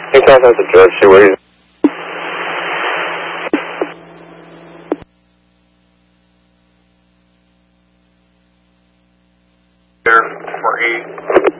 Hey, South Central George, where is there for 8.